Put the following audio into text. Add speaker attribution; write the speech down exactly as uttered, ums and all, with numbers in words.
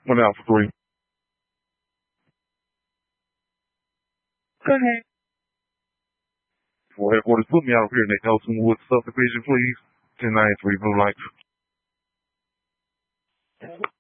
Speaker 1: One out for three.
Speaker 2: Go ahead.
Speaker 1: For headquarters, put me out here in the Elton Woods subdivision, please. ten ninety-three Blue Light.